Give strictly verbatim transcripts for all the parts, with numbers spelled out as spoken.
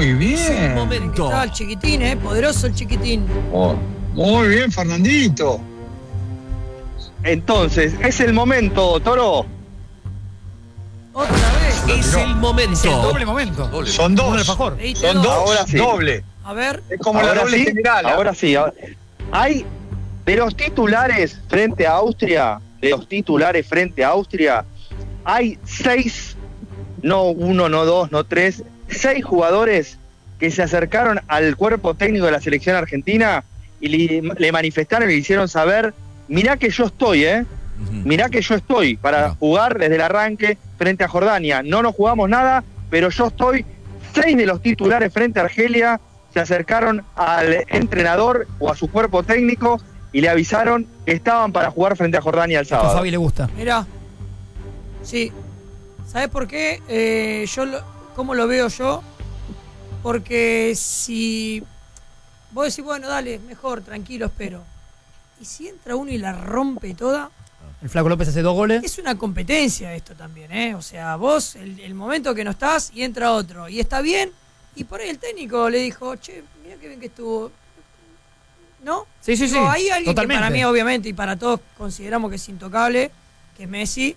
Muy bien. Es el momento. Estaba el chiquitín, ¿eh? Poderoso el chiquitín. Oh, muy bien, Fernandito. Entonces, es el momento, Toro. Otra vez. Es el momento. Es el doble momento. Doble. Son Uno de dos. alfajor. Leíste Son dos. dos. Ahora sí. Doble. A ver. Es como la Ahora doble sí, general. ¿eh? ahora sí. ahora- Hay de los titulares frente a Austria, de los titulares frente a Austria, hay seis, no uno, no dos, no tres, seis jugadores que se acercaron al cuerpo técnico de la selección argentina y le, le manifestaron y le hicieron saber, mirá que yo estoy, ¿eh? Ujú. Mirá que yo estoy para No. jugar desde el arranque frente a Jordania. No nos jugamos nada, pero yo estoy. Seis de los titulares frente a Argelia se acercaron al entrenador o a su cuerpo técnico y le avisaron que estaban para jugar frente a Jordania el Esto a sábado. Fabi le gusta. Mirá. Sí. ¿Sabes por qué? Eh, yo lo, ¿Cómo lo veo yo? Porque si vos decís, bueno, dale, mejor, tranquilo, espero. Y si entra uno y la rompe toda, El Flaco López hace dos goles. es una competencia esto también, ¿eh? O sea, vos, el, el momento que no estás y entra otro, y está bien, y por ahí el técnico le dijo, che, mira qué bien que estuvo. ¿No? Sí, sí, Digo, sí, hay alguien totalmente. que para mí, obviamente, y para todos consideramos que es intocable, que es Messi.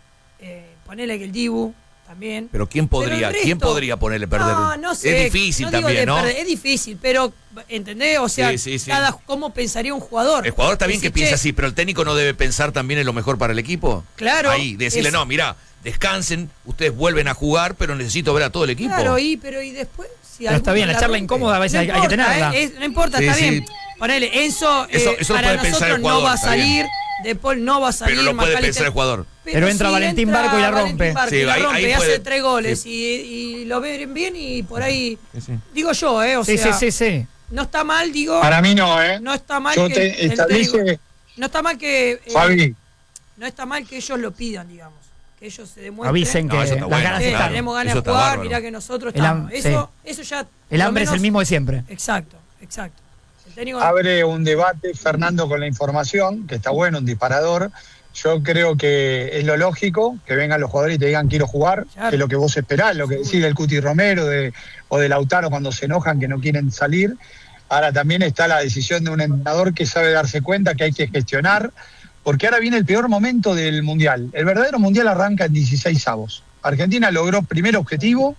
Eh, ponele que el Dibu también. Pero ¿quién Pero podría, el resto- ¿quién podría ponerle perder? No, no sé. Es difícil no digo también, de ¿no? perder, es difícil, pero, ¿entendés? O sea, Sí, sí, sí. cada cómo pensaría un jugador. El jugador está bien que Decís, piensa che, así, pero el técnico no debe pensar también en lo mejor para el equipo. Claro. Ahí, decirle, es- no, mirá, descansen, ustedes vuelven a jugar, pero necesito ver a todo el equipo. Claro, y, pero y después. Si Pero está alguno bien, la charla rompe, incómoda a veces hay- hay que importa, tenerla. ¿eh? Es- no importa, Sí, está sí. bien. Ponele, Enzo, Eso- eh, eso lo para puede pensar el nosotros jugador, no va a está bien. salir, De Paul no va a salir. Pero lo puede McAllister- pensar el jugador. Pero entra Valentín Barco y la Valentín rompe. Barco Sí, y la ahí- rompe, ahí y hace puede- tres goles sí. y, y lo ven bien y por ahí. Sí, sí. Digo yo, ¿eh? O Sí, sea, sí, sí, sí. no está mal, digo. Para mí no, ¿eh? No está mal Yo que. te el técnico- establece, no está mal que. eh, Fabi, no está mal que ellos lo pidan, digamos. Que ellos se demuestren. Avisen que No, eso está las bueno, ganas Eh, están. tenemos ganas Eso de está jugar, bárbaro. mirá que nosotros El ham- estamos. Eso, sí. eso ya. El por lo hambre es el menos- mismo de siempre. Exacto, exacto. El técnico. abre un debate, Fernando, con la información, que está bueno, un disparador. Yo creo que es lo lógico que vengan los jugadores y te digan quiero jugar, Claro. que es lo que vos esperás, lo que decís del Cuti Romero de, o de Lautaro cuando se enojan que no quieren salir. Ahora también está la decisión de un entrenador que sabe darse cuenta que hay que gestionar, porque ahora viene el peor momento del Mundial. El verdadero Mundial arranca en dieciséis avos. Argentina logró primer objetivo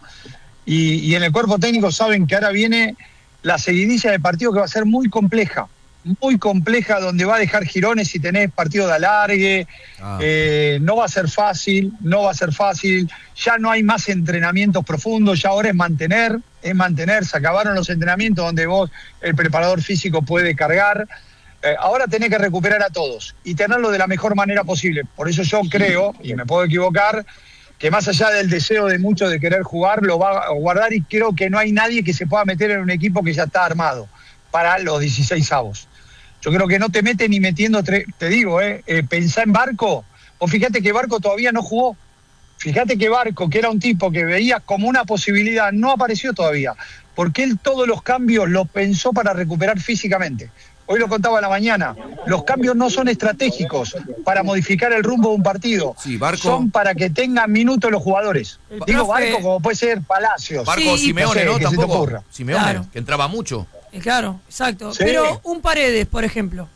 y, y en el cuerpo técnico saben que ahora viene la seguidilla de partido que va a ser muy compleja. Muy compleja, donde va a dejar girones si tenés partido de alargue. Ah. Eh, no va a ser fácil, no va a ser fácil. Ya no hay más entrenamientos profundos, ya ahora es mantener, es mantener. Se acabaron los entrenamientos donde vos, el preparador físico, puede cargar. Eh, ahora tenés que recuperar a todos y tenerlo de la mejor manera posible. Por eso yo creo, y me puedo equivocar, que más allá del deseo de muchos de querer jugar, lo va a guardar y creo que no hay nadie que se pueda meter en un equipo que ya está armado para los dieciséis avos. Yo creo que no te mete ni metiendo, tre- te digo, eh, eh, pensá en Barco, o fíjate que Barco todavía no jugó. Fíjate que Barco, que era un tipo que veía como una posibilidad, no apareció todavía, porque él todos los cambios los pensó para recuperar físicamente. Hoy lo contaba a la mañana, los cambios no son estratégicos para modificar el rumbo de un partido, Sí, Barco- son para que tengan minutos los jugadores. El Digo profe- Barco como puede ser Palacios. Barco Sí, Simeone, no ¿no? sé, que se te Tampoco. ocurra. Simeone, Claro. que entraba mucho. Eh, claro, exacto. Sí. Pero un Paredes, por ejemplo.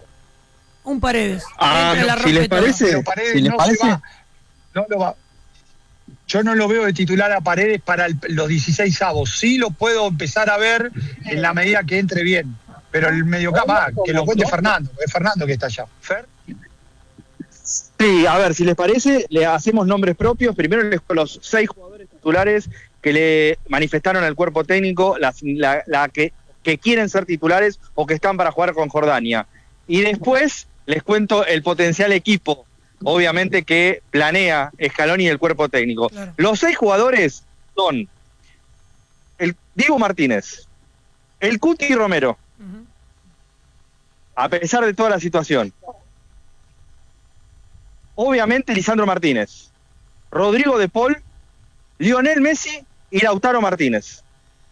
Un Paredes. Ah, Entra y la si rompe les toda. parece- Pero Paredes si les no parece- se va, no lo va. Yo no lo veo de titular a Paredes para el- los dieciséis avos. Sí lo puedo empezar a ver en la medida que entre bien. Pero el mediocampo, ah, que lo cuente Fernando, es Fernando que está allá. ¿Fer? Sí, a ver, si les parece, le hacemos nombres propios. Primero les los seis jugadores titulares que le manifestaron al cuerpo técnico las- la, la que, que quieren ser titulares o que están para jugar con Jordania. Y después les cuento el potencial equipo, obviamente, que planea Scaloni y el cuerpo técnico. Claro. Los seis jugadores son el Diego Martínez, el Cuti Romero, Ujú. a pesar de toda la situación. Obviamente Lisandro Martínez, Rodrigo de Paul, Lionel Messi y Lautaro Martínez.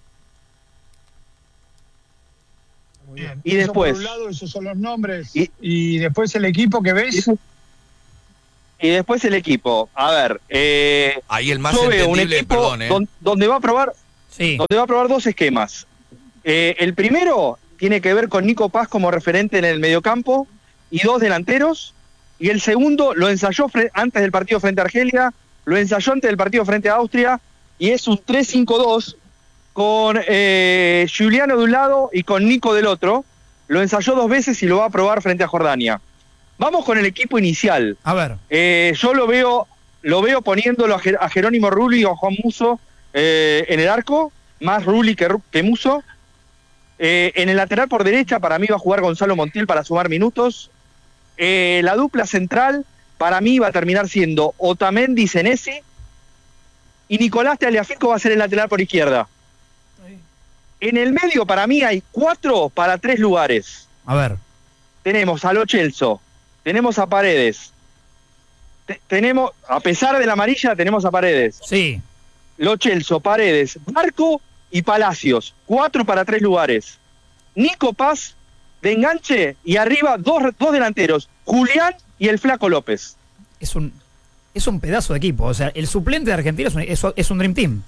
Bien. Y Eso después. por un lado, esos son los nombres. Y- Y, después el equipo que ves. Y después el equipo. A ver, eh, Ahí el más yo veo un entendible, equipo perdón, ¿eh? don- donde va a probar. Sí. donde va a probar dos esquemas. Eh, el primero tiene que ver con Nico Paz como referente en el mediocampo y dos delanteros. Y el segundo lo ensayó antes del partido frente a Argelia, lo ensayó antes del partido frente a Austria, y es un tres cinco dos con eh, Giuliano de un lado y con Nico del otro. Lo ensayó dos veces y lo va a probar frente a Jordania. Vamos con el equipo inicial. A ver. Eh, yo lo veo, lo veo poniéndolo a, Jer a Jerónimo Rulli o a Juan Musso eh, en el arco, más Rulli que, que Musso. Eh, en el lateral por derecha para mí va a jugar Gonzalo Montiel para sumar minutos. Eh, la dupla central para mí va a terminar siendo Otamendi Senesi y Nicolás Tagliafico va a ser el lateral por izquierda. En el medio para mí hay cuatro para tres lugares. A ver. Tenemos a Lo Celso, tenemos a Paredes, te tenemos, a pesar de la amarilla, tenemos a Paredes. Sí. Lo Celso, Paredes, Barco y Palacios. Cuatro para tres lugares. Nico Paz de enganche y arriba dos, dos delanteros, Julián y el Flaco López. Es un, es un pedazo de equipo. O sea, el suplente de Argentina es un, es, es un Dream Team.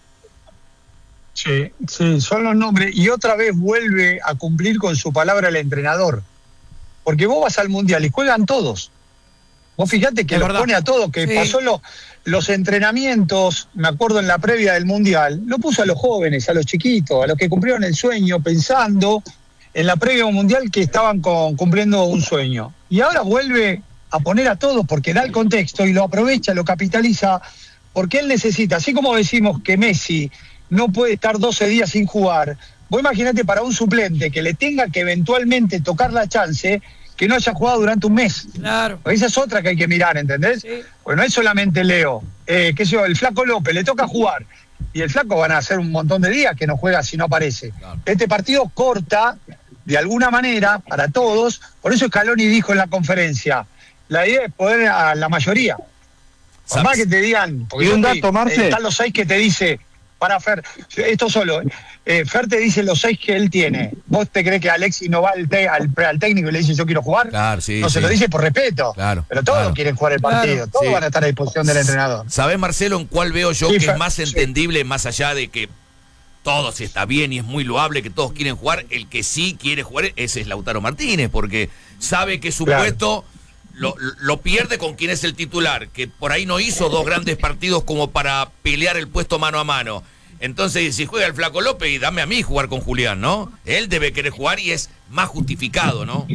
Sí, sí, son los nombres. Y otra vez vuelve a cumplir con su palabra el entrenador. Porque vos vas al Mundial y juegan todos. Vos fijate que Es los verdad. pone a todos, que Sí. pasó lo- los entrenamientos, me acuerdo en la previa del Mundial, lo puso a los jóvenes, a los chiquitos, a los que cumplieron el sueño, pensando en la previa Mundial que estaban con- cumpliendo un sueño. Y ahora vuelve a poner a todos porque da el contexto y lo aprovecha, lo capitaliza, porque él necesita, así como decimos que Messi no puede estar doce días sin jugar, vos imaginate para un suplente que le tenga que eventualmente tocar la chance, que no haya jugado durante un mes. Claro. Porque esa es otra que hay que mirar, ¿entendés? Sí. Pues no es solamente Leo, eh, qué sé yo, el Flaco López, le toca jugar, y el Flaco van a hacer un montón de días que no juega si no aparece. Claro. Este partido corta, de alguna manera, para todos, por eso Scaloni dijo en la conferencia, la idea es poder a la mayoría. Por ¿Sabes? más que te digan, porque Y un yo te- dato, Marce. están los seis que te dice, para Fer, esto solo, eh, Fer te dice los seis que él tiene. ¿Vos te crees que Alexis no va al, te- al, al técnico y le dice yo quiero jugar? Claro, sí, no se sí. lo dice por respeto, Claro, pero todos claro. quieren jugar el partido, Claro, todos sí. van a estar a disposición del entrenador. ¿Sabés, Marcelo, en cuál veo yo Sí, que Fer, es más sí. entendible, más allá de que todos está bien y es muy loable que todos quieren jugar? El que sí quiere jugar ese es Lautaro Martínez, porque sabe que su Claro. puesto lo, lo pierde con quien es el titular, que por ahí no hizo dos grandes partidos como para pelear el puesto mano a mano. Entonces, si juega el Flaco López, y dame a mí jugar con Julián, ¿no? Él debe querer jugar y es más justificado, ¿no?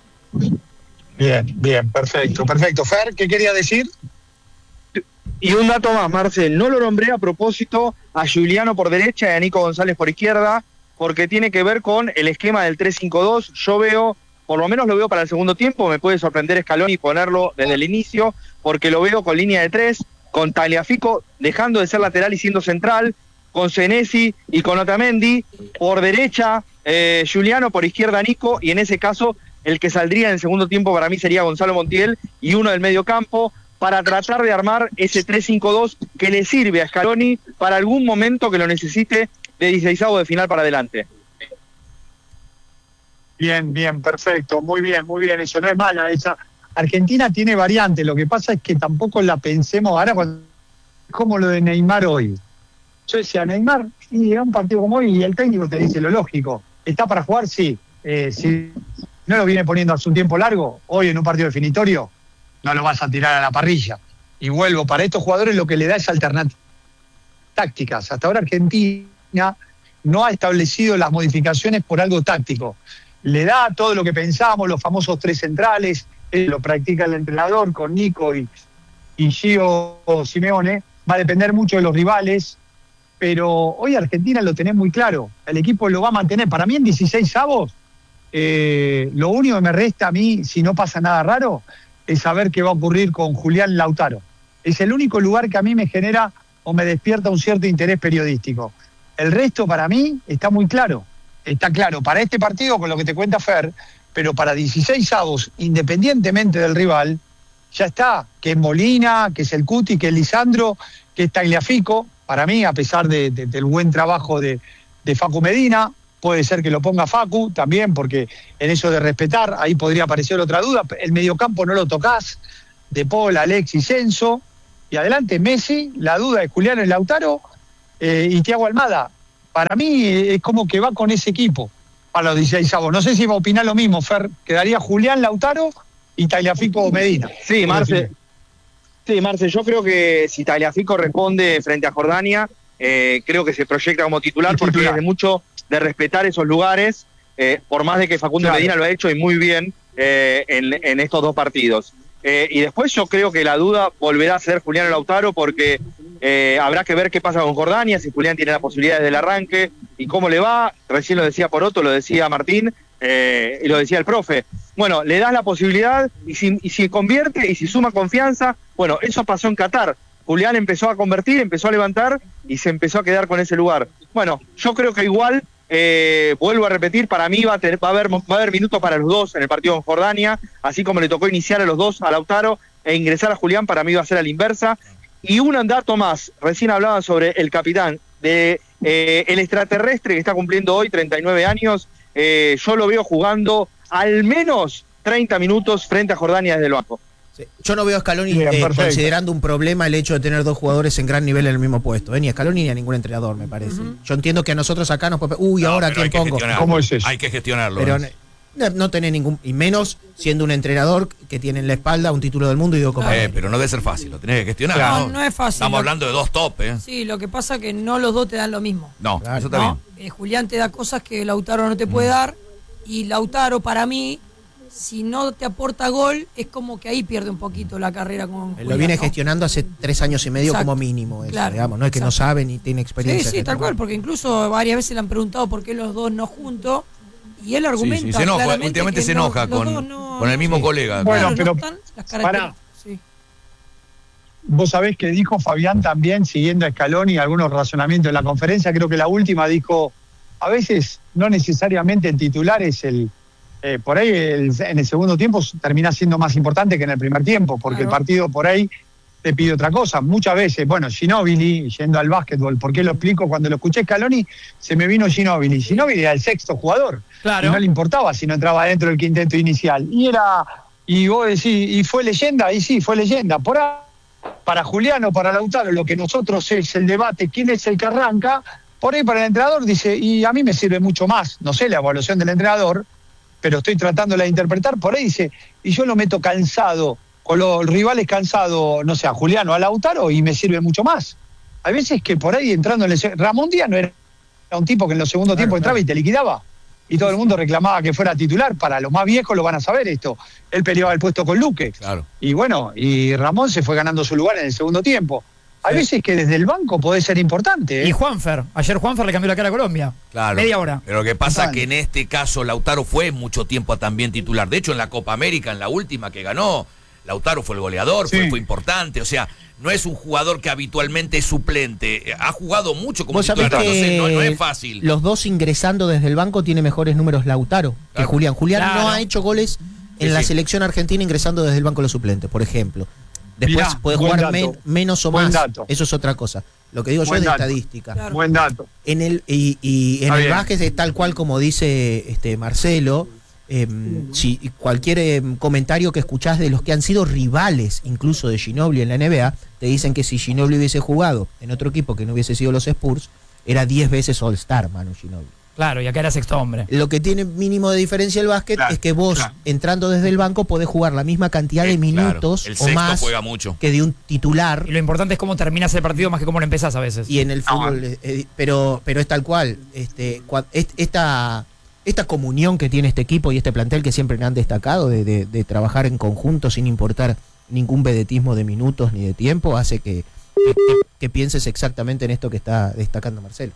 Bien, bien, perfecto, perfecto. Fer, ¿qué quería decir? Y un dato más, Marcel, no lo nombré a propósito a Giuliano por derecha y a Nico González por izquierda, porque tiene que ver con el esquema del tres cinco dos. Yo veo, por lo menos lo veo para el segundo tiempo, me puede sorprender Scaloni ponerlo desde el inicio, porque lo veo con línea de tres, con Tagliafico dejando de ser lateral y siendo central, con Senesi y con Otamendi, por derecha eh, Giuliano, por izquierda Nico, y en ese caso el que saldría en el segundo tiempo para mí sería Gonzalo Montiel y uno del medio campo, para tratar de armar ese tres cinco dos que le sirve a Scaloni para algún momento que lo necesite de dieciseisavo de final para adelante. Bien, bien, perfecto, muy bien, muy bien, eso no es mala esa. Argentina tiene variantes, lo que pasa es que tampoco la pensemos ahora cuando, como lo de Neymar hoy. Yo decía, Neymar, y llega un partido como hoy y el técnico te dice lo lógico, ¿está para jugar? Sí. Eh, si no lo viene poniendo hace un tiempo largo, hoy en un partido definitorio, no lo vas a tirar a la parrilla. Y vuelvo, para estos jugadores lo que le da es alternativas tácticas. Hasta ahora Argentina no ha establecido las modificaciones por algo táctico. Le da todo lo que pensamos, los famosos tres centrales, eh, lo practica el entrenador con Nico y, y Gio Simeone. Va a depender mucho de los rivales, pero hoy Argentina lo tenés muy claro. El equipo lo va a mantener. Para mí en dieciséis avos, eh, lo único que me resta a mí, si no pasa nada raro, es saber qué va a ocurrir con Julián Lautaro. Es el único lugar que a mí me genera o me despierta un cierto interés periodístico. El resto para mí está muy claro. Está claro para este partido con lo que te cuenta Fer, pero para dieciséis avos, independientemente del rival, ya está, que es Molina, que es el Cuti, que es Lisandro, que es Tagliafico. Para mí, a pesar de, de, del buen trabajo de, de Facu Medina, puede ser que lo ponga Facu también, porque en eso de respetar, ahí podría aparecer otra duda. El mediocampo no lo tocás, De Paul, Alexis, Enzo, y adelante Messi, la duda de Julián y Lautaro, eh, y Thiago Almada. para mí es como que va con ese equipo a los dieciséis avos. No sé si va a opinar lo mismo, Fer. Quedaría Julián, Lautaro y Tagliafico Medina. Sí, Marce. Sí, Marce, yo creo que si Tagliafico responde frente a Jordania, eh, creo que se proyecta como titular, titular. porque es de mucho de respetar esos lugares, eh, por más de que Facundo Claro. Medina lo ha hecho y muy bien eh, en, en estos dos partidos. Eh, y después yo creo que la duda volverá a ser Julián o Lautaro, porque eh, habrá que ver qué pasa con Jordania, si Julián tiene la posibilidad desde el arranque y cómo le va. Recién lo decía Poroto, lo decía Martín, eh, y lo decía el profe. Bueno, le das la posibilidad y si, y si convierte y si suma confianza, bueno, eso pasó en Qatar. Julián empezó a convertir, empezó a levantar y se empezó a quedar con ese lugar. Bueno, yo creo que igual, eh, vuelvo a repetir, para mí va a, tener, va, a haber, va a haber minutos para los dos en el partido con Jordania, así como le tocó iniciar a los dos a Lautaro e ingresar a Julián, para mí va a ser a la inversa. Y un dato más, recién hablaban sobre el capitán, de eh, el extraterrestre que está cumpliendo hoy treinta y nueve años, eh, yo lo veo jugando al menos treinta minutos frente a Jordania desde el banco. Sí. Yo no veo a Scaloni Bien, eh, perfecto. considerando un problema el hecho de tener dos jugadores en gran nivel en el mismo puesto, ¿eh? Ni a Scaloni ni a ningún entrenador, me parece. Ujú. Yo entiendo que a nosotros acá nos puede... Uy, No, ahora pero hay ¿quién que pongo? gestionarlo. ¿Cómo es eso? Hay que gestionarlo. Pero ¿eh? no, no tenés ningún... Y menos siendo un entrenador que tiene en la espalda un título del mundo y dos Copa Eh, América. pero no debe ser fácil, lo tenés que gestionar. No, ¿no? no es fácil. Estamos Lo- hablando de dos top, ¿eh? Sí, lo que pasa es que no los dos te dan lo mismo. No, Claro. eso está ¿no? bien. Eh, Julián te da cosas que Lautaro no te puede dar. Y Lautaro, para mí, si no te aporta gol, es como que ahí pierde un poquito la carrera con Lo Julián, viene ¿no? gestionando hace tres años y medio Exacto. como mínimo, eso, Claro, digamos. No es que no exacto. sabe ni tiene Sí, experiencia. sí, que tal no. cual, porque incluso varias veces le han preguntado por qué los dos no juntos. Y él argumenta. Sí, sí, se enoja, claramente últimamente que se no- enoja los con, dos no- con el mismo sí. colega. Bueno, Claro, pero no están las pará. características. Sí. Vos sabés que dijo Fabián también, siguiendo a Scaloni, algunos razonamientos en la conferencia, creo que la última dijo, a veces no necesariamente el titular es el, eh, por ahí el- en el segundo tiempo termina siendo más importante que en el primer tiempo, porque Claro. el partido por ahí te pide otra cosa. Muchas veces, bueno, Ginóbili, yendo al básquetbol, ¿por qué lo explico? Cuando lo escuché Scaloni, se me vino Ginóbili. Ginóbili era el sexto jugador. Claro. Y no le importaba si no entraba dentro del quinteto inicial. Y era, y vos decís, ¿y fue leyenda? Y sí, fue leyenda. Por ahí, para Julián o para Lautaro, lo que nosotros es el debate, quién es el que arranca, por ahí para el entrenador dice, y a mí me sirve mucho más, no sé la evaluación del entrenador, pero estoy tratándola de interpretar, por ahí dice, y yo lo meto cansado, con los rivales cansados, no sé, a Julián o a Lautaro, y me sirve mucho más. Hay veces que por ahí entrando en el... Ramón Díaz no era un tipo que en los segundos Claro, tiempos entraba claro. y te liquidaba. Y todo el mundo reclamaba que fuera titular. Para los más viejos lo van a saber esto. Él peleaba el puesto con Luque. Claro. Y bueno, y Ramón se fue ganando su lugar en el segundo tiempo. Hay veces que desde el banco puede ser importante. ¿eh? Y Juanfer, ayer Juanfer le cambió la cara a Colombia. Claro. Media hora. Pero lo que pasa Total. que en este caso Lautaro fue mucho tiempo también titular. De hecho, en la Copa América, en la última que ganó, Lautaro fue el goleador, fue, Sí. fue importante. O sea, no es un jugador que habitualmente es suplente. Ha jugado mucho como Vos sabés titular. que Entonces, no, no es fácil. los dos ingresando desde el banco tiene mejores números Lautaro que Claro. Julián. Julián Claro. no ha hecho goles en Sí, la sí. selección argentina ingresando desde el banco de los suplentes, por ejemplo. Después Mirá, puede buen jugar dato. men- menos o Buen más. dato. Eso es otra cosa. Lo que digo yo Buen es de dato. estadística. Claro. Buen dato. En el, y, y en Está el bien. básquet es tal cual como dice este Marcelo. eh, si cualquier eh, comentario que escuchás de los que han sido rivales incluso de Ginóbili en la N B A, te dicen que si Ginóbili hubiese jugado en otro equipo que no hubiese sido los Spurs, era diez veces All-Star, Manu Ginóbili. Claro, y acá era sexto hombre. Lo que tiene mínimo de diferencia el básquet Claro, es que vos, claro. entrando desde el banco, podés jugar la misma cantidad de Eh, claro. minutos El o sexto más juega mucho. que de un titular. Y lo importante es cómo terminas el partido más que cómo lo empezás a veces. Y en el Ah, fútbol, eh, eh, pero, pero es tal cual. Este, cua- est- esta, esta comunión que tiene este equipo y este plantel que siempre han destacado de, de- de trabajar en conjunto sin importar ningún vedetismo de minutos ni de tiempo, hace que, que, que pienses exactamente en esto que está destacando Marcelo.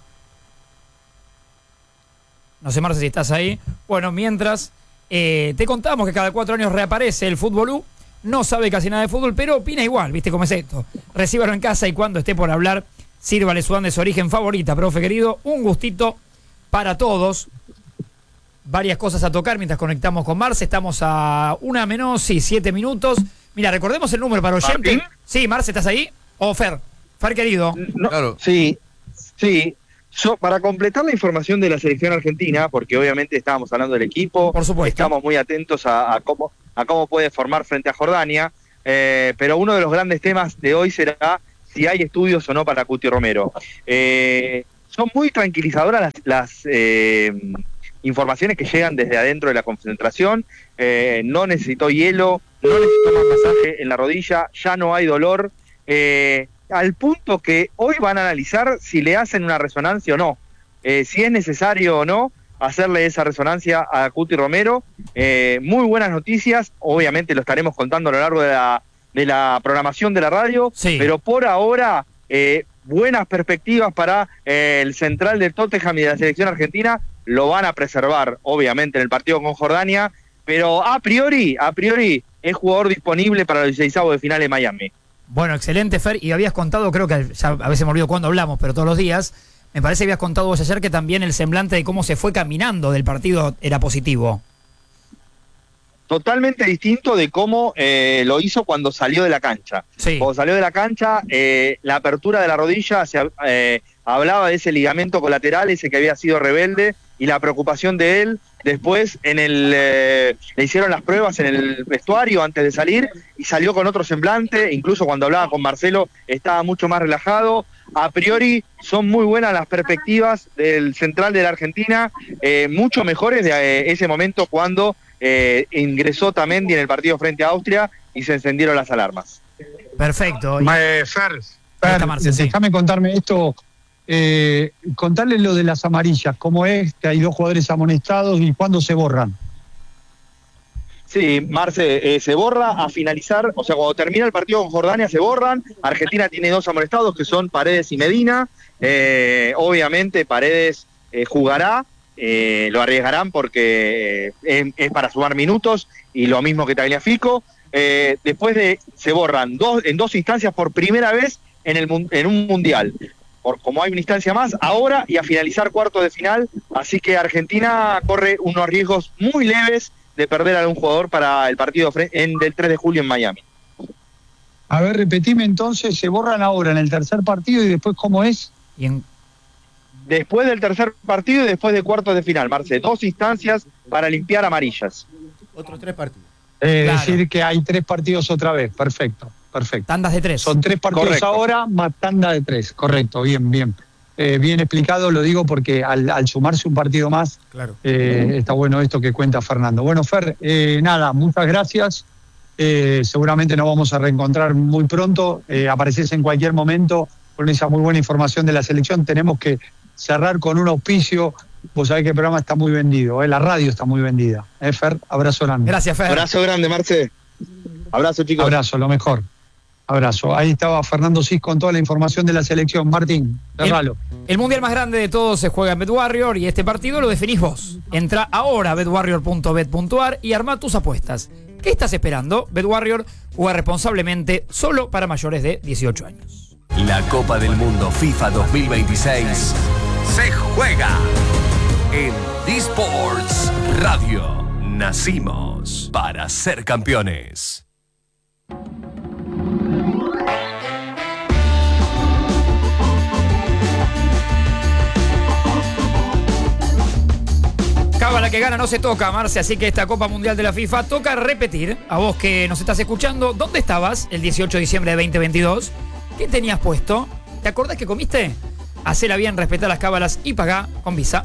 No sé, Marce, si estás ahí. Bueno, mientras eh, te contamos que cada cuatro años reaparece el Fútbol U. No sabe casi nada de fútbol, pero opina igual, ¿viste cómo es esto? Recíbalo en casa y cuando esté por hablar, sírvale su de su origen favorita, profe querido. Un gustito para todos. Varias cosas a tocar mientras conectamos con Marce. Estamos a una menos, sí, siete minutos. Mira, recordemos el número para oyente. ¿Martín? Sí, Marce, ¿estás ahí? O Fer. Fer, querido. No, Claro. Sí, sí. Yo, para completar la información de la selección argentina, porque obviamente estábamos hablando del equipo, Por supuesto. estamos muy atentos a, a cómo a cómo puede formar frente a Jordania, eh, pero uno de los grandes temas de hoy será si hay estudios o no para Cuti Romero. Eh, son muy tranquilizadoras las, las eh, informaciones que llegan desde adentro de la concentración. Eh, no necesitó hielo, no necesitó más masaje en la rodilla, ya no hay dolor, eh, al punto que hoy van a analizar si le hacen una resonancia o no, eh, si es necesario o no hacerle esa resonancia a Cuti Romero. Eh, muy buenas noticias, obviamente lo estaremos contando a lo largo de la, de la programación de la radio, sí. Pero por ahora, eh, buenas perspectivas para eh, el central del Tottenham y de la selección argentina. Lo van a preservar, obviamente, en el partido con Jordania, pero a priori, a priori, es jugador disponible para los dieciseisavos de final en Miami. Bueno, excelente, Fer, y habías contado, creo que ya a veces me olvido cuándo hablamos, pero todos los días, me parece que habías contado vos ayer que también el semblante de cómo se fue caminando del partido era positivo. Totalmente distinto de cómo eh, lo hizo cuando salió de la cancha. Sí. Cuando salió de la cancha, eh, la apertura de la rodilla, se eh, hablaba de ese ligamento colateral, ese que había sido rebelde, y la preocupación de él. Después en el eh, le hicieron las pruebas en el vestuario antes de salir y salió con otro semblante, incluso cuando hablaba con Marcelo estaba mucho más relajado. A priori son muy buenas las perspectivas del central de la Argentina, eh, mucho mejores de eh, ese momento cuando eh, ingresó Tamendi en el partido frente a Austria y se encendieron las alarmas. Perfecto. Eh, Fer, Fer, Marce, sí. déjame contarme esto. Eh, contarles lo de las amarillas, cómo es que hay dos jugadores amonestados y cuándo se borran. Sí, Marce, eh, se borra a finalizar, o sea, cuando termina el partido con Jordania se borran. Argentina tiene dos amonestados que son Paredes y Medina. Eh, obviamente Paredes eh, jugará, eh, lo arriesgarán porque eh, es, es para sumar minutos, y lo mismo que Tagliafico. Eh, después de se borran dos, en dos instancias por primera vez en, el, en un mundial. Por, como hay una instancia más, ahora y a finalizar cuarto de final, así que Argentina corre unos riesgos muy leves de perder a algún jugador para el partido en, del tres de julio en Miami. A ver, repetime entonces, se borran ahora en el tercer partido y después ¿cómo es? Y en... Después del tercer partido y después de cuartos de final, Marce, dos instancias para limpiar amarillas. Otros tres partidos. Es Claro. decir, que hay tres partidos otra vez, perfecto. Perfecto. Tandas de tres. Son tres partidos Correcto. ahora, más tanda de tres. Correcto, bien, bien. Eh, bien explicado, lo digo porque al, al sumarse un partido más, Claro. eh, está bueno esto que cuenta Fernando. Bueno, Fer, eh, nada, muchas gracias. Eh, seguramente nos vamos a reencontrar muy pronto. Eh, apareces en cualquier momento con esa muy buena información de la selección. Tenemos que cerrar con un auspicio. Vos sabés que el programa está muy vendido, eh, la radio está muy vendida. Eh, Fer, abrazo grande. Gracias, Fer. Abrazo grande, Marce. Abrazo, chicos. Abrazo, lo mejor. Abrazo. Ahí estaba Fernando Cis con toda la información de la selección. Martín, cerralo. El mundial más grande de todos se juega en BetWarrior y este partido lo definís vos. Entra ahora a betwarrior punto bet punto a r y arma tus apuestas. ¿Qué estás esperando? BetWarrior juega responsablemente solo para mayores de dieciocho años. La Copa del Mundo FIFA dos mil veintiséis se juega en D-Sports Radio. Nacimos para ser campeones. Cábala que gana no se toca, Marce, así que esta Copa Mundial de la FIFA toca repetir. A vos que nos estás escuchando, ¿dónde estabas el dieciocho de diciembre de veinte veintidós? ¿Qué tenías puesto? ¿Te acordás que comiste? Hacela bien, respetá las cábalas y pagá con Visa.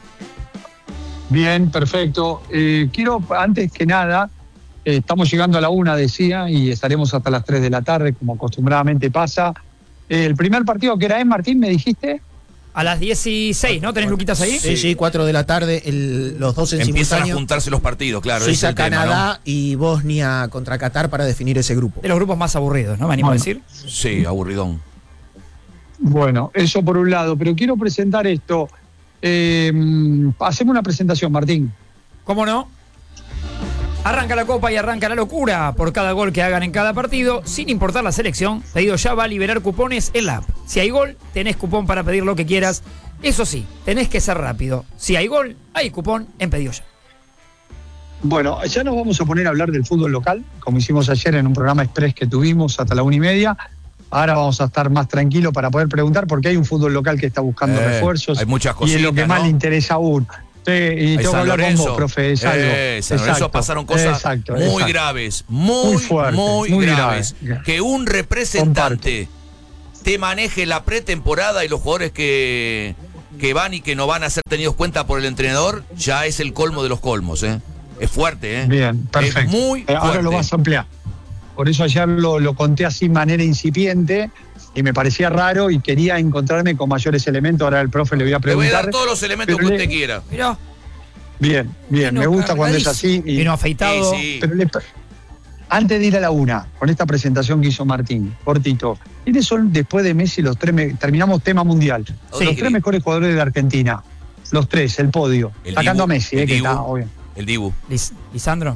Bien, perfecto. Eh, quiero, antes que nada, eh, estamos llegando a la una, decía, y estaremos hasta las tres de la tarde, como acostumbradamente pasa. Eh, el primer partido que era en Martín, ¿me dijiste? A las dieciséis, ¿no? ¿Tenés luquitas ahí? Sí, sí, cuatro de la tarde, el- los dos en Empiezan a simultáneo. juntarse los partidos, claro. ese es Suiza, el tema, Canadá y Bosnia contra Qatar para definir ese grupo. De los grupos más aburridos, ¿no? Me animo Bueno. a decir. ¿no? Sí, aburridón. Bueno, eso por un lado, pero quiero presentar esto. Eh, hacemos una presentación, Martín. ¿Cómo no? Arranca la Copa y arranca la locura por cada gol que hagan en cada partido, sin importar la selección. Pedido Ya va a liberar cupones en la app. Si hay gol, tenés cupón para pedir lo que quieras. Eso sí, tenés que ser rápido. Si hay gol, hay cupón en Pedido Ya. Bueno, ya nos vamos a poner a hablar del fútbol local, como hicimos ayer en un programa express que tuvimos hasta la una y media. Ahora vamos a estar más tranquilos para poder preguntar, porque hay un fútbol local que está buscando Eh, refuerzos. hay muchas Y es lo que cositas, más ¿no? le interesa aún. Sí, y Ahí tengo que San hablar con Lorenzo. vos, profe, es algo. Eh, San Lorenzo Exacto, pasaron cosas exacto, muy exacto. graves, muy, Muy muy, fuerte, muy graves. grave. Que un representante te maneje la pretemporada y los jugadores que, que van y que no van a ser tenidos cuenta por el entrenador, ya es el colmo de los colmos, ¿eh? Es fuerte, ¿eh? Bien, perfecto. Es muy Eh, Ahora fuerte. lo vas a ampliar. Por eso ayer lo, lo conté así de manera incipiente y me parecía raro y quería encontrarme con mayores elementos. Ahora el profe le voy a Le voy a preguntar. dar todos los elementos pero que le- usted quiera. Mirá, Bien, bien, Vino me gusta cuando es así. y- Vino afeitado. Sí, sí. pero le- antes de ir a la una, con esta presentación que hizo Martín, cortito, ¿quiénes son después de Messi los tres? me- terminamos tema mundial. Otro Los que- tres mejores jugadores de Argentina. Los tres, el podio. El Sacando Dibu, a Messi, el eh, que Dibu. está obvio. El Dibu. Lis- Lisandro.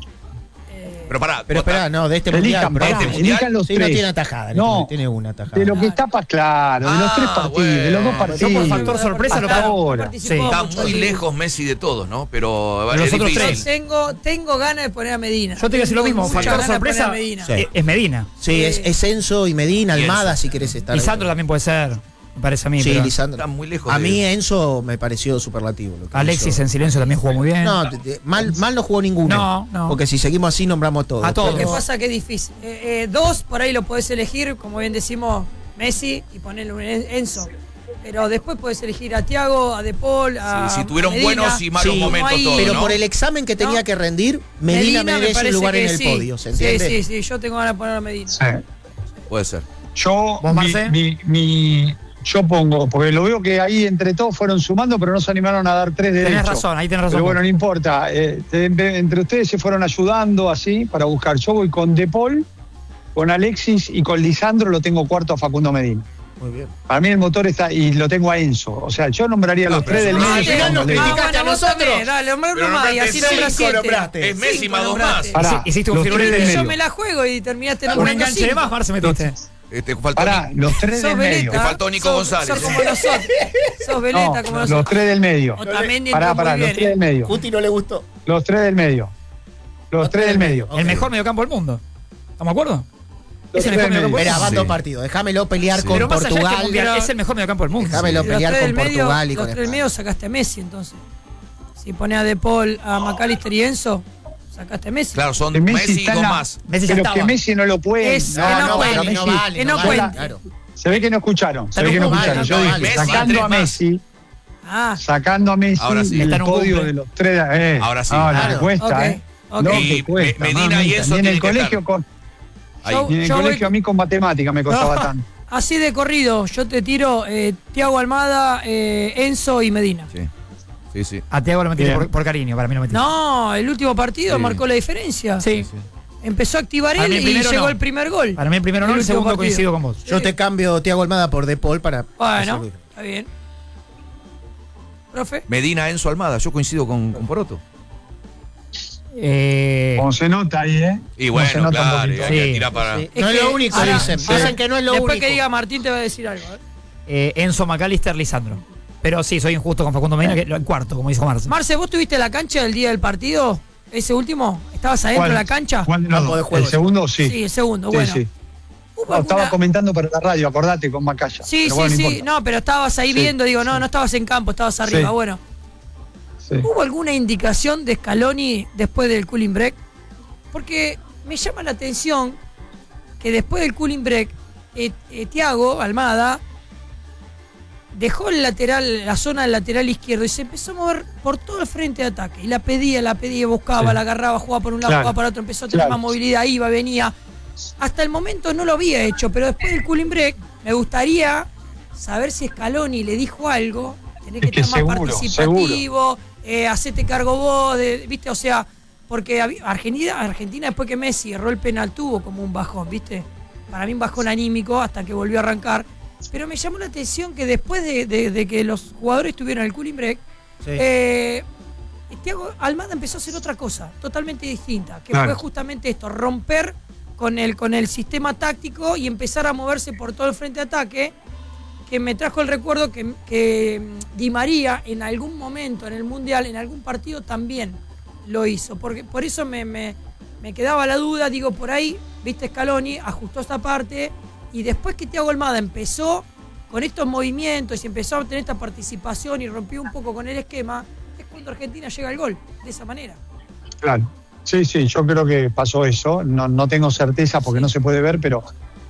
Pero pará, Pero vos ta- espera, no, de este Elijan, mundial. pará, este profe. mundial, elijan los Sí, tres. no tiene atajada. No. Tiene una atajada. De lo que está para claro, de los Ah, tres partidos, de los dos bueno. partidos. Yo por factor sorpresa lo Hasta pago. ahora. participó Sí. está mucho muy ahí. lejos Messi de todos, ¿no? Pero Los es otros difícil. tres. Tengo, tengo ganas de poner a Medina. Yo te voy a decir lo mismo, Tengo factor muchas ganas de sorpresa poner a Medina. Sí. eh, es Medina. Sí, es, es Enzo y Medina, Y Almada, Enzo. si querés estar. Lisandro también puede ser, me parece a mí. Sí, pero Lisandro. Está muy lejos A de- mí Enzo me pareció superlativo. Lo que Alexis hizo. en silencio también jugó muy bien. No, te- te- mal, mal no jugó ninguno. No, no. Porque si seguimos así nombramos todos. A todos. Lo que Pero- pasa que es difícil. Eh, eh, dos, por ahí lo podés elegir, como bien decimos, Messi y ponerle un En- Enzo. Pero después podés elegir a Thiago, a De Paul, a. Sí, si tuvieron a Medina. buenos y malos Sí, momentos no hay- todos, Pero ¿no? por el examen que tenía No. que rendir, Medina, me merece un parece lugar que en el sí. podio, ¿se entiende? Sí, sí, sí, yo tengo ganas de poner a Medina. Sí. Puede ser. Yo, ¿Vos, mi, Marce? mi- mi- yo pongo, porque lo veo que ahí entre todos fueron sumando, pero no se animaron a dar tres derechos. Tenés razón, ahí tenés razón. Pero bueno, no importa. eh, te- entre ustedes se fueron ayudando así para buscar. Yo voy con De Paul, con Alexis y con Lisandro lo tengo cuarto a Facundo Medina. Muy bien. Para mí el motor está, y lo tengo a Enzo. O sea, yo nombraría a los No, tres del pero medio. al final como nos le- critica- Ah, criticaste a bueno, vos nosotros. también, dale, nombrame Pero más y nombraste así nombras cinco, siete. nombraste. Es Messi Cinco más dos nombraste. más. Pará, Hiciste un los firulete. tres del Yo medio. me la juego y terminaste Un nombrando enganche de cinco. más, Marce, metiste. Este, faltó Pará, Nico. los tres Sos del medio. veleta. Te faltó Nico Sos- González. Sos como nosotros. Sos veleta No, como los nosotros. tres del medio. Otamendi Pará, entró pará, muy los bien, tres eh. del medio. Guti no le gustó. Los tres del medio. Los tres del medio. Ok. El mejor mediocampo del mundo. ¿Estamos de acuerdo? Los Es el tres mejor del mediocampo medio. del Mira, mundo. van Sí. dos partidos. Déjamelo pelear con Pero más allá de este Portugal. mundial, Pero- es el mejor mediocampo del mundo. Déjamelo Los pelear tres con del medio, Portugal y los con tres del España. medio sacaste a Messi, entonces. Si pones a De Paul, a McAllister y Enzo, sacaste a Messi. Claro, son Que Messi, está y en dos la- más. Messi ya Pero estaba. que Messi no lo puede. Es- No, que no no, cuente. para mí no vale. Que no vale, cuente. claro. Se ve que no escucharon. Se Está ve que en no un escucharon. vale, Yo no dije, vale. Messi, sacando tres a más. Messi, Ah, sacando a Messi Ahora sí. el Está en un podio cumple. de los tres. Eh, Ahora sí. Ahora Claro. que cuesta, ok, ¿eh? ok. No, Y que cuesta. Me- Medina mamita. y Enzo Ni en el tienen que colegio estar. con, Ahí. Yo- ni en el yo voy- colegio a mí con matemática me costaba No. tanto. Así de corrido, yo te tiro eh, Thiago Almada, eh, Enzo y Medina. Sí, sí, sí. A Thiago lo metiste Bien. por, por cariño, para mí lo metiste. No, el último partido Sí. marcó la diferencia. Sí. Empezó a activar A él mí el y primero llegó no. el primer gol. Para mí el primero no, el último segundo partido. coincido con vos. Yo te cambio Thiago Almada por De Paul para. Bueno, hacerlo. está bien. Profe. Medina, Enzo, Almada. Yo coincido con, con Poroto. Eh, Como se nota ahí, ¿eh? Y Como se bueno, nota un claro, poquito. hay que Sí. tirar para... Sí. No es que lo único, ahora- dicen. ahora- Dicen que no es lo Después único. que diga Martín te va a decir algo. ¿eh? eh, Enzo, McAllister, Lisandro. Pero sí, soy injusto con Facundo Medina, que lo- el cuarto, como dijo Marce. Marce, ¿vos tuviste la cancha del día del partido? ¿Ese último? ¿Estabas adentro ¿Cuál? de la cancha? ¿Cuál de los Campo de dos? juego. El segundo, sí. Sí, el segundo, Sí, bueno. sí. ¿Hubo No, estaba alguna- comentando para la radio, acordate, con Macaya. Sí, Pero sí, bueno, no sí. importa. No, pero estabas ahí Sí, viendo, digo, no, sí. no estabas en campo, estabas arriba. Sí. Bueno, Sí. ¿hubo alguna indicación de Scaloni después del cooling break? Porque me llama la atención que después del cooling break, eh, eh, Thiago Almada dejó el lateral, la zona del lateral izquierdo y se empezó a mover por todo el frente de ataque. Y la pedía, la pedía, buscaba, Sí. la agarraba, jugaba por un lado, Claro. jugaba para otro, empezó a tener Claro. más movilidad, iba, venía. Hasta el momento no lo había hecho, pero después del cooling break me gustaría saber si Scaloni le dijo algo. Tenés que Es que estar más seguro, participativo, eh, hacete cargo vos, de- ¿viste? O sea, porque había- Argentina, Argentina después que Messi erró el penal tuvo como un bajón, ¿viste? Para mí un bajón anímico hasta que volvió a arrancar. Pero me llamó la atención que después de, de- de que los jugadores tuvieron el cooling break, Sí. eh, Thiago Almada empezó a hacer otra cosa, totalmente distinta, que Claro. fue justamente esto, romper con el, con el sistema táctico y empezar a moverse por todo el frente de ataque, que me trajo el recuerdo que, que mm, Di María en algún momento en el Mundial, en algún partido también lo hizo. Porque, por eso me, me, me quedaba la duda, digo, por ahí, viste, Scaloni ajustó esta parte y después que Thiago Almada empezó con estos movimientos y empezó a tener esta participación y rompió un poco con el esquema, es cuando Argentina llega al gol, de esa manera. Claro. Sí, sí, yo creo que pasó eso. No, no tengo certeza porque no se puede ver, pero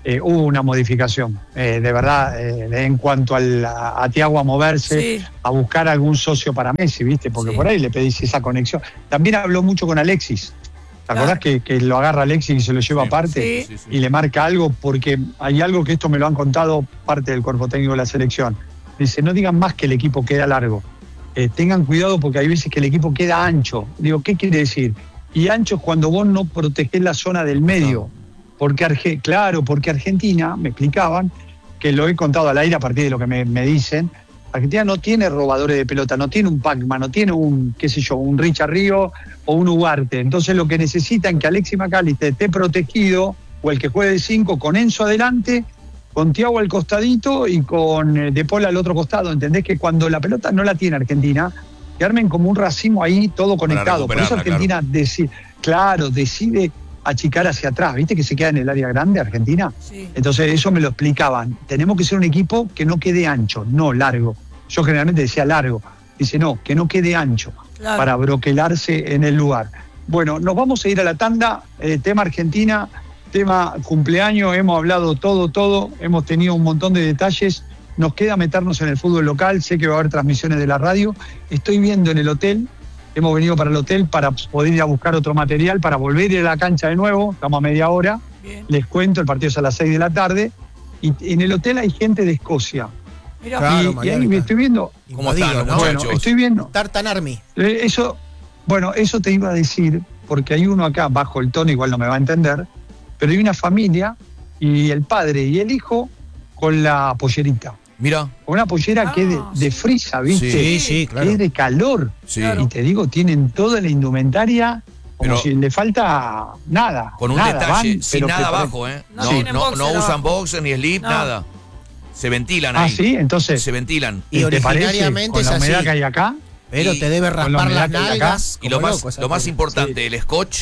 eh, hubo una modificación, eh, de verdad, eh, en cuanto al, a, a Thiago a moverse, Sí. a buscar algún socio para Messi, ¿viste? Porque Sí. por ahí le pedís esa conexión. También habló mucho con Alexis. ¿Te acordás que, que lo agarra Alexis y se lo lleva Sí. aparte? Sí. Sí, sí. Y le marca algo, porque hay algo que esto me lo han contado parte del cuerpo técnico de la selección. Dice, no digan más que el equipo queda largo. Eh, tengan cuidado porque hay veces que el equipo queda ancho. Digo, ¿qué quiere decir? Y ancho es cuando vos no protegés la zona del medio. Porque, Arge- claro, porque Argentina, me explicaban, que lo he contado al aire a partir de lo que me, me dicen, Argentina no tiene robadores de pelota, no tiene un Pacman, no tiene un, qué sé yo, un Richard Río o un Ugarte. Entonces lo que necesitan es que Alexis McAllister esté protegido, o el que juegue de cinco, con Enzo adelante, con Thiago al costadito y con eh, De Paul al otro costado. ¿Entendés? Que cuando la pelota no la tiene Argentina, que armen como un racimo ahí todo conectado. Por eso recuperarla, Argentina decide, claro, decide achicar hacia atrás. ¿Viste que se queda en el área grande Argentina? Sí. Entonces eso me lo explicaban. Tenemos que ser un equipo que no quede ancho, no largo. Yo generalmente decía largo. Dice, no, que no quede ancho, Claro. para broquelarse en el lugar. Bueno, nos vamos a ir a la tanda. Eh, tema Argentina, tema cumpleaños, hemos hablado todo, todo. Hemos tenido un montón de detalles. Nos queda meternos en el fútbol local. Sé que va a haber transmisiones de la radio. Estoy viendo en el hotel. Hemos venido para el hotel para poder ir a buscar otro material, para volver a ir a la cancha de nuevo. Estamos a media hora. Bien. Les cuento, el partido es a las seis de la tarde. Y en el hotel hay gente de Escocia. Mirá. Claro, y, y ahí Mariano, me estoy viendo. ¿Cómo están los ¿no? muchachos? Bueno, estoy viendo. Tartan Army. Eh, Eso, bueno, eso te iba a decir, porque hay uno acá bajo el tono, igual no me va a entender, pero hay una familia y el padre y el hijo con la pollerita. Mira, Con una pollera Ah, que es de, de sí. frisa, ¿viste? Sí, sí, Que claro. es de calor. sí. Claro. Y te digo, tienen toda la indumentaria como Pero- si le falta nada. Con un nada, detalle, van, sin pero nada preparados. abajo, ¿eh? No No, tienen no, boxer no usan abajo. boxer ni slip, No. nada. Se ventilan Ah, ahí. sí, entonces, Se ventilan. Y ¿te parece? originariamente Con es la humedad así. que hay acá. Pero Y te debe con la raspar humedad las que hay acá. nalgas. Y lo como más, loco esa lo más cosa. importante, el scotch.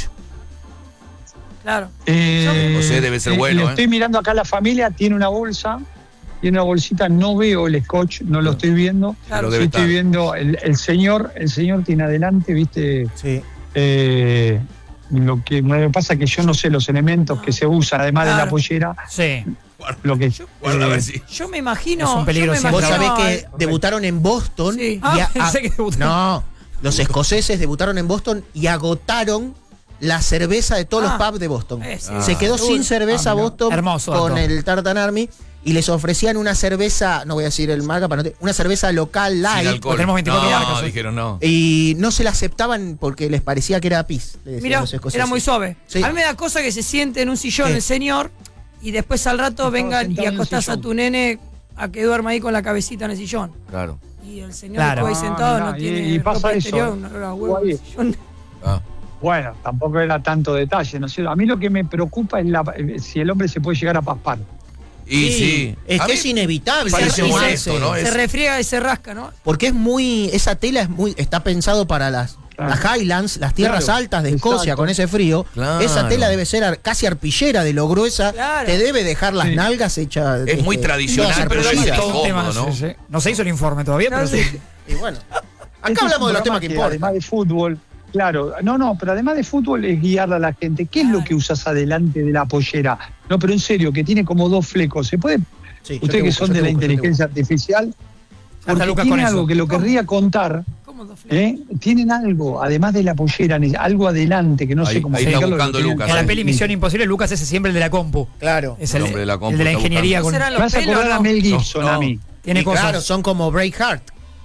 Claro. Eh, José, debe ser eh, bueno, le ¿eh? Estoy mirando acá la familia, tiene una bolsa, tiene una bolsita, no veo el scotch, no lo estoy viendo. Claro. Pero Sí debe estoy estar. viendo, el, el señor, el señor tiene adelante, viste, Sí. eh, lo que me pasa es que yo no sé los elementos que se usan, además de la Claro. pollera, Sí. lo que Guarda a ver eh, si. Yo me imagino. Es un peligro yo me siempre. Vos imagino sabés que al- debutaron en Boston. Sí. y Ah, a- pensé que debutaron. No, los escoceses debutaron en Boston y agotaron la cerveza de todos Ah. los pubs de Boston. Eh, sí. Se quedó Seguro. sin cerveza Ah, mirá. Boston Hermoso con dato. el Tartan Army y les ofrecían una cerveza, no voy a decir el marca, para no te- una cerveza local Sin light alcohol. tenemos veinticuatro no, marcas hoy. dijeron no. y no se la aceptaban porque les parecía que era pis. le decían Mirá, los escoceses. era muy suave. Sí. A mí me da cosa que se siente en un sillón Sí. el señor y después al rato Estaba vengan y sentado en el acostás a sillón. tu nene a que duerma ahí con la cabecita en el sillón. Claro. Y el señor Claro. después ahí sentado Ah, no mirá, y- tiene y pasa ropa eso, exterior, ¿eh? un olor a huevo en el Guay. sillón. Ah. bueno, tampoco era tanto detalle, ¿no es cierto? A mí lo que me preocupa es la, eh, si el hombre se puede llegar a paspar. Y sí. Es A que mí es inevitable. parece eso molesto, hace. ¿no? Se Es- refriega y se rasca, ¿no? Porque es muy, esa tela es muy, está pensado para las, Claro. las Highlands, las tierras Claro, altas de Escocia exacto. con ese frío. Claro. Esa tela debe ser ar- casi arpillera de lo gruesa. Claro. Te debe dejar las Sí. nalgas hechas. Es muy este, tradicional, todas pero es arpilleras. todo Un tema, Incómodo, ¿no? sí, sí. No se hizo el informe todavía, No, pero sí. sí. Y bueno, Este acá es hablamos un de los programa temas que importan. Además de fútbol, claro, no, no, pero además de fútbol es guiar a la gente. ¿Qué es lo que usas adelante de la pollera? No, pero en serio, que tiene como dos flecos. ¿Se puede? Sí, yo te Ustedes que busco, son yo de te la busco, yo te inteligencia artificial, porque Lucas con tiene eso. algo que lo querría contar. ¿Cómo dos flecos? ¿eh? Tienen algo, además de la pollera, algo adelante que no Ahí- sé cómo ahí está explicarlo, buscando lo tienen- Lucas, En la sí. peli Misión Imposible, Lucas es siempre el de la compu. busco. Claro. Es El el, hombre de la compu el de la está ingeniería buscando. con. ¿No serán Me los vas a pelos, acordar a no? Mel Gibson No, a no. mí. Tiene Y cosas. claro, son como Braveheart.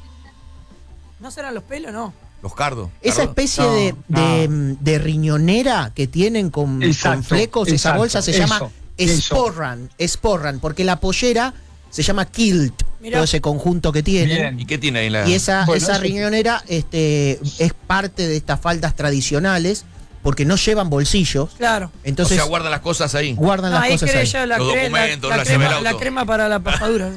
¿No serán los pelos, no? Los cardos. Esa Cardo. especie No, de, no. de, de riñonera que tienen con, Exacto, con flecos, esa exacto, bolsa se eso, llama eso. sporran, sporran, porque la pollera se llama kilt, Mirá. todo ese conjunto que tienen. Bien. ¿Y qué tiene ahí la.? Y esa, Bueno, esa eso- riñonera este, es parte de estas faldas tradicionales porque no llevan bolsillos. Claro. Entonces o sea, guardan las cosas ahí. guardan No, las ahí cosas cree ahí. ya la, Los cre- la- documentos, la la llave crema, del la auto. crema para la papadura.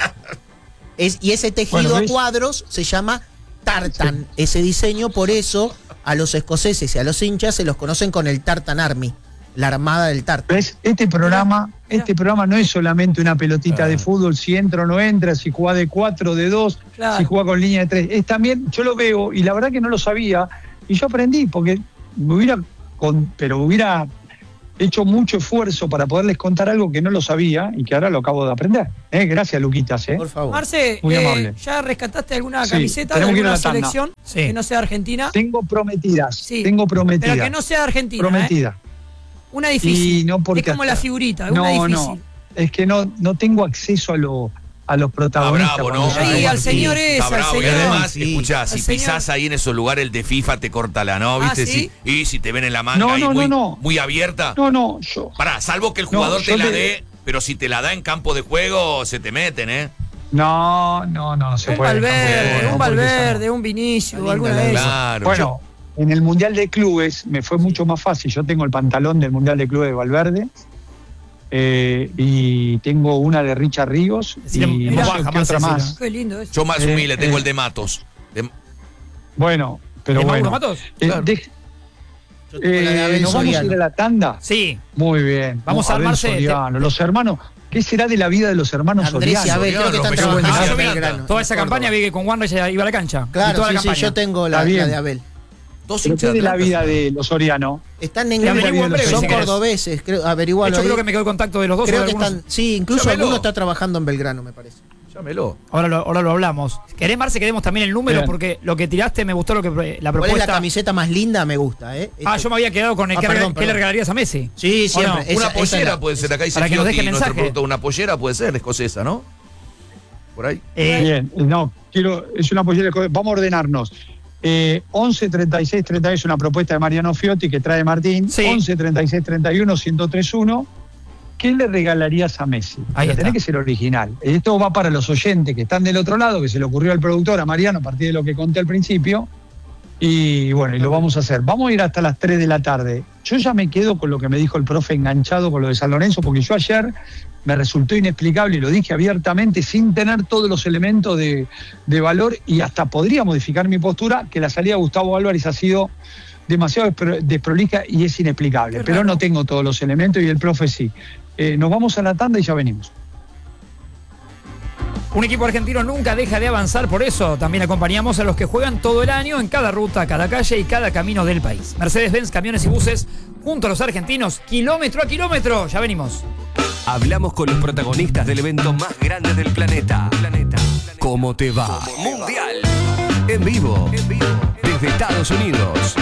Es, y ese tejido Bueno, a ¿ves? cuadros se llama tartan. Ese diseño, por eso a los escoceses y a los hinchas se los conocen con el Tartan Army, la armada del tartan. ¿Ves? Este programa, este programa no es solamente una pelotita de fútbol, si entra o no entra, si juega de cuatro, de dos, Claro. si juega con línea de tres. Es también, yo lo veo, y la verdad que no lo sabía, y yo aprendí, porque me hubiera, con, pero hubiera he hecho mucho esfuerzo para poderles contar algo que no lo sabía y que ahora lo acabo de aprender. ¿Eh? Gracias, Luquitas. ¿eh? Por favor. Marce, Muy eh, amable. ¿ya rescataste alguna Sí, camiseta de tenemos que ir a alguna la tanda. selección Sí. que no sea argentina? Tengo prometidas, Sí. tengo prometidas. Pero que no sea argentina. ¿eh? Prometida. Una difícil. Y no porque es como hasta- la figurita, No, una difícil. no, es que no, no tengo acceso a, lo, a los protagonistas. Ah, bravo, cuando ¿no? yo- Sí, al señor ese, Está al bravo. Y señor. además, Sí. escuchá, si Al señor. pisás ahí en esos lugares, el de FIFA te corta la, ¿no? Ah, ¿Viste? ¿sí? Si- y si te ven en la manga No, ahí no, muy, no, no. muy abierta. No, no, yo. Pará, salvo que el No, jugador yo te la te- dé, pero si te la da en campo de juego, se te meten, ¿eh? No, no, no, se Un puede. Valverde, tampoco, un no, porque Valverde, eso un Vinicius, Está alguna linda de la- esas. Claro. no. Bueno, en el Mundial de Clubes me fue mucho más fácil. Yo tengo el pantalón del Mundial de Clubes de Valverde eh, y tengo una de Richard Ríos Decile- y en no voz sé baja, qué más otra decilo. más. Qué lindo eso. Yo más Eh, humilde, tengo eh. el de Matos. De- Bueno, pero ¿Es Mauro bueno. Matos? Eh, Claro. dej- Yo tengo la de eh, Abel ¿Nos vamos a Soriano. ir a la tanda? Sí. Muy bien. Vamos a Abel armarse- Soriano, los hermanos. ¿Qué será de la vida de los hermanos Andrés y Soriano? Abel, creo que Soriano, están me trabajando llevo en en Belgrano. Toda esa en campaña Córdoba. vi que con Juan Reyes iba a la cancha. Y Claro, toda sí, la sí, campaña. yo tengo la, Está bien. la de Abel. Dos ¿Pero hinchas qué de la Atlanta. vida de los Soriano? Están en Te averiguo en breve, son si querés. cordobeses, creo, De averigualo hecho, ahí. creo que me quedó el contacto de los dos. Creo o de que algunos- están, sí, incluso Llámelo. alguno está trabajando en Belgrano, me parece. Llámelo. Ahora lo, ahora lo hablamos. ¿Querés, Marce, que demos también el número? Bien. Porque lo que tiraste me gustó lo que la ¿Cuál es la propuesta. camiseta más linda? Me gusta, ¿eh? Ah, Este- yo me había quedado con el Ah, que, perdón, ¿qué le perdón. regalarías a Messi? Sí, ¿O no? siempre. Esa- una esa pollera la- puede ser, acá dice Para que nos Fiotti, deje nuestro mensaje. productor, una pollera puede ser, escocesa, ¿no? Por ahí. Eh, Bien, no, quiero, es una pollera. Vamos a ordenarnos. Eh, once treinta y seis treinta es una propuesta de Mariano Fiotti que trae Martín. Sí. once treinta y seis treinta y uno ciento tres uno. ¿Qué le regalarías a Messi? Ahí Pero está. tenés que ser original. Esto va para los oyentes que están del otro lado, que se le ocurrió al productor, a Mariano, a partir de lo que conté al principio. Y bueno, y lo vamos a hacer. Vamos a ir hasta las tres de la tarde. Yo ya me quedo con lo que me dijo el profe enganchado con lo de San Lorenzo, porque yo ayer me resultó inexplicable y lo dije abiertamente sin tener todos los elementos de, de valor y hasta podría modificar mi postura, que la salida de Gustavo Álvarez ha sido demasiado despro- desprolija y es inexplicable. Qué Pero raro. no tengo todos los elementos y el profe sí. Eh, nos vamos a la tanda y ya venimos. Un equipo argentino nunca deja de avanzar, por eso también acompañamos a los que juegan todo el año en cada ruta, cada calle y cada camino del país. Mercedes-Benz, camiones y buses, junto a los argentinos, kilómetro a kilómetro. Ya venimos. Hablamos con los protagonistas del evento más grande del planeta. Planeta. ¿Cómo te va? Mundial. En vivo. En vivo. Desde Estados Unidos.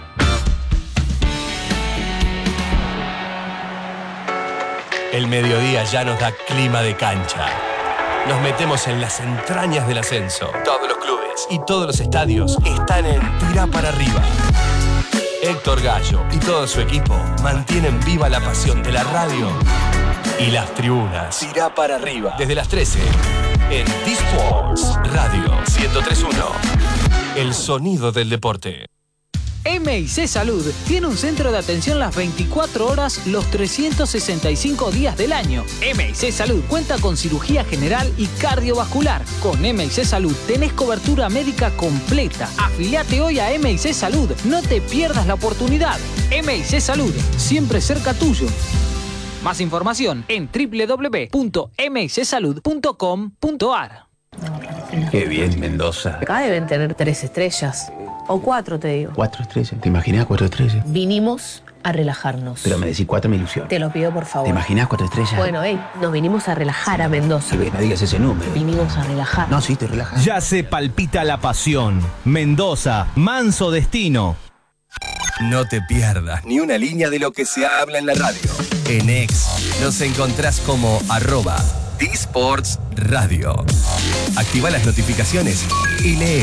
El mediodía ya nos da clima de cancha. Nos metemos en las entrañas del ascenso. Todos los clubes y todos los estadios están en Tirá para arriba. Héctor Gallo y todo su equipo mantienen viva la pasión de la radio y las tribunas. Tirá para arriba. Desde las trece en D-Sports Radio ciento tres punto uno. El sonido del deporte. M I C Salud tiene un centro de atención las veinticuatro horas, los trescientos sesenta y cinco días del año. M I C Salud cuenta con cirugía general y cardiovascular. Con M I C Salud tenés cobertura médica completa. Afiliate hoy a M I C Salud. No te pierdas la oportunidad. M I C Salud, siempre cerca tuyo. Más información en doble u doble u doble u punto m i c salud punto com punto a r. Qué bien, Mendoza. Acá deben tener tres estrellas. O cuatro, te digo. Cuatro estrellas. ¿Te imaginas cuatro estrellas? Vinimos a relajarnos. Pero me decís cuatro, me ilusiona. Te lo pido, por favor. ¿Te imaginas cuatro estrellas? Bueno, hey, nos vinimos a relajar a Mendoza. Sí, no digas ese número. Vinimos a relajar. No, sí, te relajas. Ya se palpita la pasión. Mendoza, manso destino. No te pierdas ni una línea de lo que se habla en la radio. En X nos encontrás como arroba D-Sports Radio. Activa las notificaciones y lee.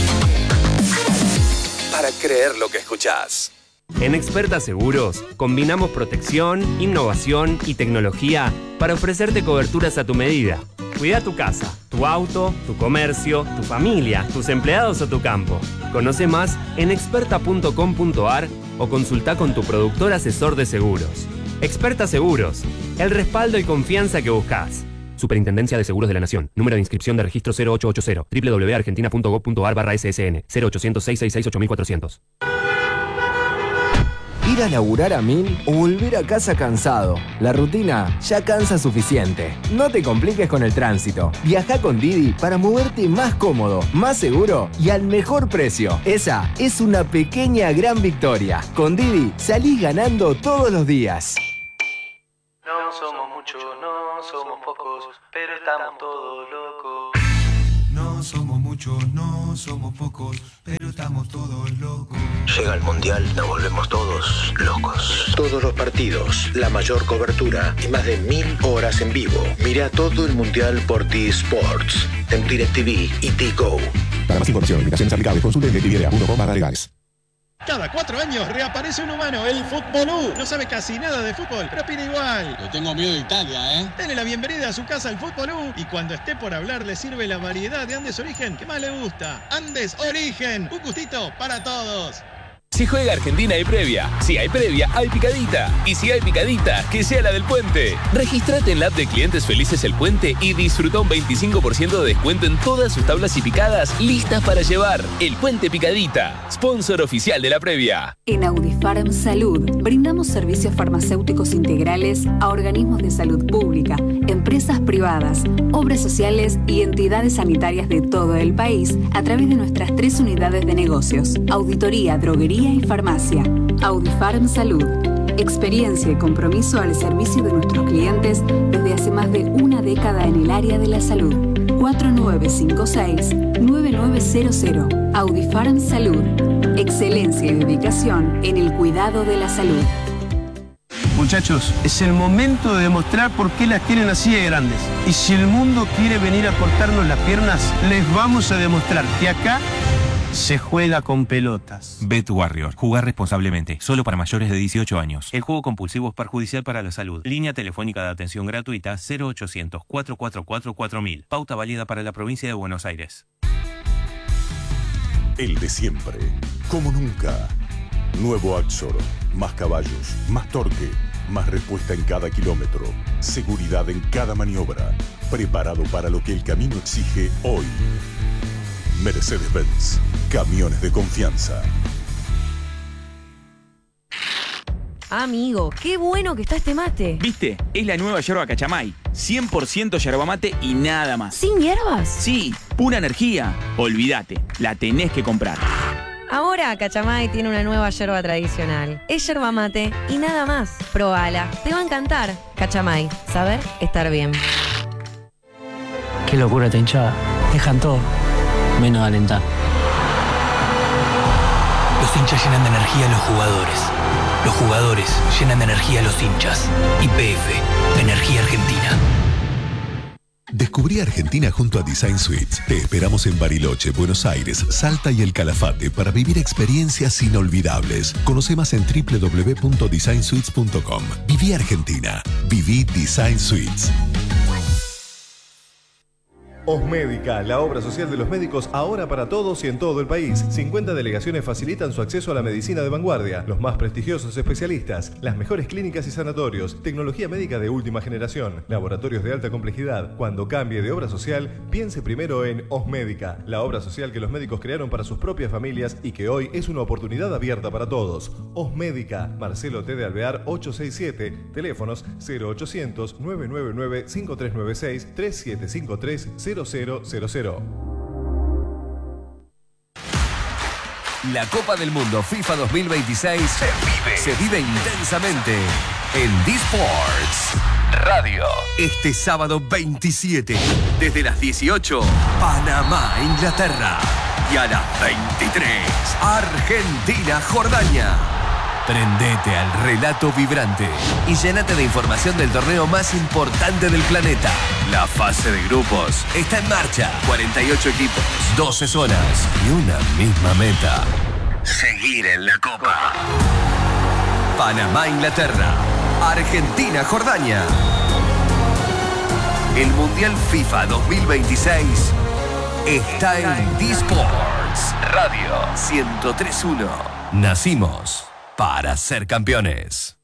Para creer lo que escuchás. En Experta Seguros combinamos protección, innovación y tecnología para ofrecerte coberturas a tu medida. Cuida tu casa, tu auto, tu comercio, tu familia, tus empleados o tu campo. Conoce más en experta punto com punto a r o consulta con tu productor asesor de seguros. Experta Seguros, el respaldo y confianza que buscas. Superintendencia de Seguros de la Nación. Número de inscripción de registro cero ocho ocho cero. doble u doble u doble u punto argentina punto gov punto a r barra S S N. cero ochocientos, seiscientos sesenta y seis, ocho mil cuatrocientos. ¿Ir a laburar a mil o volver a casa cansado? La rutina ya cansa suficiente. No te compliques con el tránsito. Viaja con Didi para moverte más cómodo, más seguro y al mejor precio. Esa es una pequeña gran victoria. Con Didi salís ganando todos los días. No somos muchos, no somos pocos, pero estamos todos locos. No somos muchos, no somos pocos, pero estamos todos locos. Llega el Mundial, nos volvemos todos locos. Todos los partidos, la mayor cobertura y más de mil horas en vivo. Mira todo el Mundial por T-Sports, en DirecTV y T-Go. Para más información, invitaciones aplicables, consulte en DirecTV punto com barra legales. Cada cuatro años reaparece un humano, el Futbolú. No sabe casi nada de fútbol, pero opina igual. Le tengo miedo de Italia, ¿eh? Dele la bienvenida a su casa al Futbolú y cuando esté por hablar le sirve la variedad de Andes Origen que más le gusta. Andes Origen, un gustito para todos. Si juega Argentina hay previa, si hay previa hay picadita y si hay picadita, que sea la del Puente. Regístrate en la app de Clientes Felices El Puente y disfruta un veinticinco por ciento de descuento en todas sus tablas y picadas listas para llevar. El Puente Picadita, sponsor oficial de la previa. En Audifarm Salud brindamos servicios farmacéuticos integrales a organismos de salud pública, empresas privadas, obras sociales y entidades sanitarias de todo el país a través de nuestras tres unidades de negocios: auditoría, droguería y farmacia. Audifarm Salud. Experiencia y compromiso al servicio de nuestros clientes desde hace más de una década en el área de la salud. cuatro nueve cinco seis, nueve nueve cero cero. Audifarm Salud. Excelencia y dedicación en el cuidado de la salud. Muchachos, es el momento de demostrar por qué las tienen así de grandes. Y si el mundo quiere venir a cortarnos las piernas, les vamos a demostrar que acá se juega con pelotas. Bet Warrior. Jugar responsablemente. Solo para mayores de dieciocho años. El juego compulsivo es perjudicial para la salud. Línea telefónica de atención gratuita cero ochocientos, cuatro cuatro cuatro, cuatro mil. Pauta válida para la provincia de Buenos Aires. El de siempre. Como nunca. Nuevo Axor. Más caballos. Más torque. Más respuesta en cada kilómetro. Seguridad en cada maniobra. Preparado para lo que el camino exige hoy. Mercedes-Benz. Camiones de confianza. Amigo, qué bueno que está este mate. ¿Viste? Es la nueva yerba Cachamay. cien por ciento yerba mate y nada más. ¿Sin hierbas? Sí, pura energía. Olvídate, la tenés que comprar. Ahora Cachamay tiene una nueva yerba tradicional. Es yerba mate y nada más. Probala, te va a encantar. Cachamay, saber estar bien. Qué locura esta hinchada. Dejan todo, menos alentar. Los hinchas llenan de energía a los jugadores. Los jugadores llenan de energía a los hinchas. Y P F, Energía Argentina. Descubrí Argentina junto a Design Suites. Te esperamos en Bariloche, Buenos Aires, Salta y El Calafate para vivir experiencias inolvidables. Conoce más en doble u doble u doble u punto design suites punto com. Viví Argentina. Viví Design Suites. Osmédica, la obra social de los médicos ahora para todos y en todo el país. cincuenta delegaciones facilitan su acceso a la medicina de vanguardia, los más prestigiosos especialistas, las mejores clínicas y sanatorios, tecnología médica de última generación, laboratorios de alta complejidad. Cuando cambie de obra social, piense primero en Osmédica, la obra social que los médicos crearon para sus propias familias y que hoy es una oportunidad abierta para todos. Osmédica, Marcelo T. de Alvear ochocientos sesenta y siete, teléfonos cero ochocientos, nueve nueve nueve, cinco tres nueve seis, tres siete cinco tres, cero cero cero cero. La Copa del Mundo FIFA dos mil veintiséis se vive, se vive intensamente en D-Sports Radio. Este sábado veintisiete, desde las dieciocho, Panamá, Inglaterra. Y a las veintitrés, Argentina, Jordania. Prendete al relato vibrante y llénate de información del torneo más importante del planeta. La fase de grupos está en marcha. cuarenta y ocho equipos, doce zonas y una misma meta: seguir en la Copa. Panamá, Inglaterra. Argentina, Jordania. El Mundial FIFA dos mil veintiséis está en D-Sports Radio ciento tres punto uno. Nacimos para ser campeones.